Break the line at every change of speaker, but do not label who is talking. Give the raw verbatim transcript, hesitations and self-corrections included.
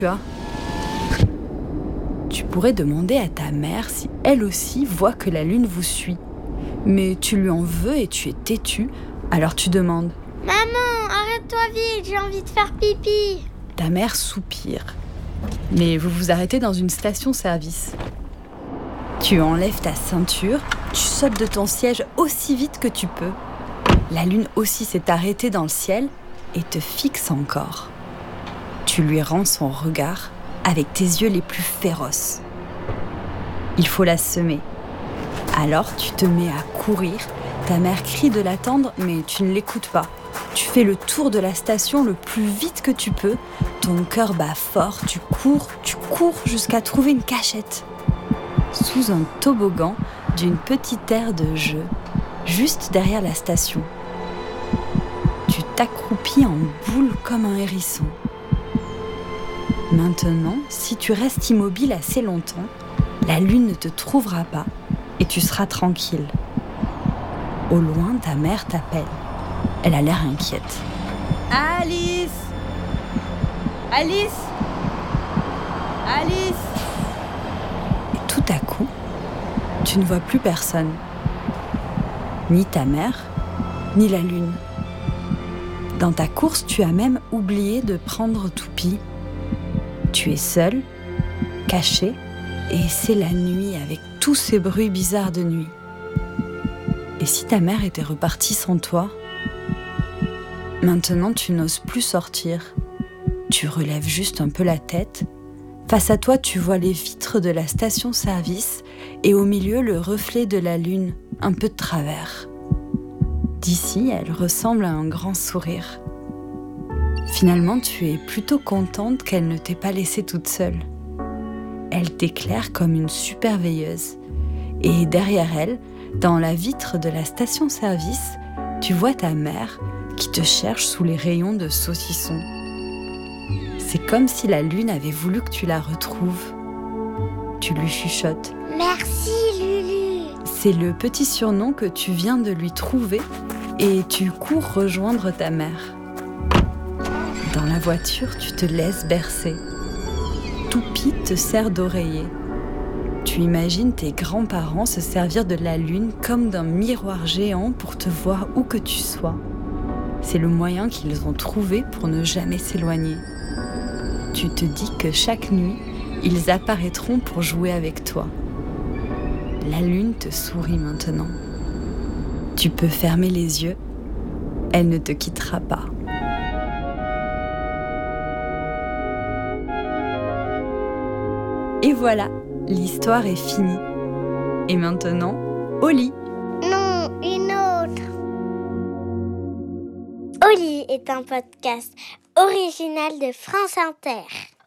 as. Tu pourrais demander à ta mère si elle aussi voit que la lune vous suit. Mais tu lui en veux et tu es têtu, alors tu demandes
« Maman, arrête-toi vite, j'ai envie de faire pipi !»
Ta mère soupire. Mais vous vous arrêtez dans une station-service. Tu enlèves ta ceinture, tu sautes de ton siège aussi vite que tu peux. La lune aussi s'est arrêtée dans le ciel et te fixe encore. Tu lui rends son regard avec tes yeux les plus féroces. Il faut la semer. Alors tu te mets à courir. Ta mère crie de l'attendre, mais tu ne l'écoutes pas. Tu fais le tour de la station le plus vite que tu peux. Ton cœur bat fort, tu cours, tu cours jusqu'à trouver une cachette. Sous un toboggan d'une petite aire de jeu, juste derrière la station. Tu t'accroupis en boule comme un hérisson. Maintenant, si tu restes immobile assez longtemps, la lune ne te trouvera pas et tu seras tranquille. Au loin, ta mère t'appelle. Elle a l'air inquiète.
Alice Alice Alice
Et tout à coup, tu ne vois plus personne. Ni ta mère, ni la lune. Dans ta course, tu as même oublié de prendre Toupie. Tu es seule, cachée, et c'est la nuit avec tous ces bruits bizarres de nuit. Et si ta mère était repartie sans toi ? Maintenant, tu n'oses plus sortir. Tu relèves juste un peu la tête. Face à toi, tu vois les vitres de la station-service et au milieu, le reflet de la lune, un peu de travers. D'ici, elle ressemble à un grand sourire. Finalement, tu es plutôt contente qu'elle ne t'ait pas laissée toute seule. Elle t'éclaire comme une super veilleuse. Et derrière elle, dans la vitre de la station-service, tu vois ta mère qui te cherche sous les rayons de saucisson. C'est comme si la lune avait voulu que tu la retrouves. Tu lui chuchotes.
« Merci, Lulu !»
C'est le petit surnom que tu viens de lui trouver et tu cours rejoindre ta mère. Dans la voiture, tu te laisses bercer. Toupie te sert d'oreiller. Tu imagines tes grands-parents se servir de la lune comme d'un miroir géant pour te voir où que tu sois. C'est le moyen qu'ils ont trouvé pour ne jamais s'éloigner. Tu te dis que chaque nuit, ils apparaîtront pour jouer avec toi. La lune te sourit maintenant. Tu peux fermer les yeux, elle ne te quittera pas. Et voilà, l'histoire est finie. Et maintenant, au lit.
Non, une autre. Au lit est un podcast original de France Inter.